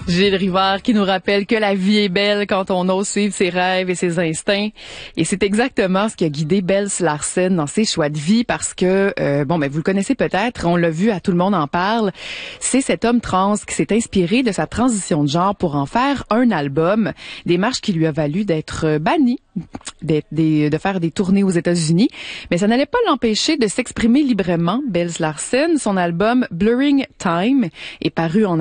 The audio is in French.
Gilles Rivard qui nous rappelle que la vie est belle quand on ose suivre ses rêves et ses instincts. Et c'est exactement ce qui a guidé Belle Larsen dans ses choix de vie parce que, vous le connaissez peut-être, on l'a vu, à Tout le monde en parle. C'est cet homme trans qui s'est inspiré de sa transition de genre pour en faire un album. Démarche qui lui a valu d'être banni, de faire des tournées aux États-Unis. Mais ça n'allait pas l'empêcher de s'exprimer librement. Belle Larsen, son album Blurring Time est paru en